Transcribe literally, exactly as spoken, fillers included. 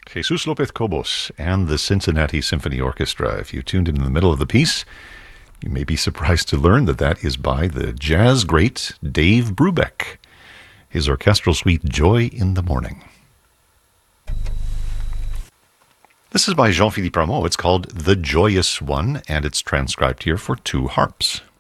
Jesus Lopez Cobos and the Cincinnati Symphony Orchestra. If you tuned in in the middle of the piece, you may be surprised to learn that that is by the jazz great Dave Brubeck, his orchestral suite Joy in the Morning. This is by Jean-Philippe Rameau. It's called The Joyous One, and it's transcribed here for two harps.